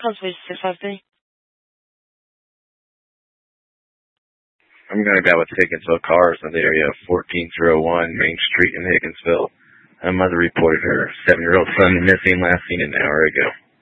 Conservation 653. I'm going to go with Higginsville cars in the area of 1401 Main Street in Higginsville. A mother reported her 7-year-old son missing last seen an hour ago.